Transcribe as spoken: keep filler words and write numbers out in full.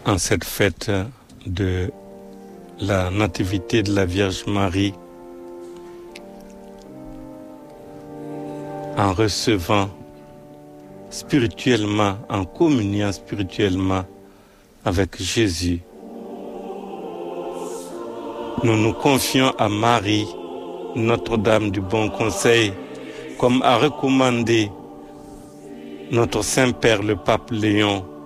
en cette fête de la Nativité de la Vierge Marie, en recevant spirituellement, en communiant spirituellement avec Jésus. Nous nous confions à Marie, Notre-Dame du Bon Conseil, comme a recommandé notre Saint-Père le Pape Léon.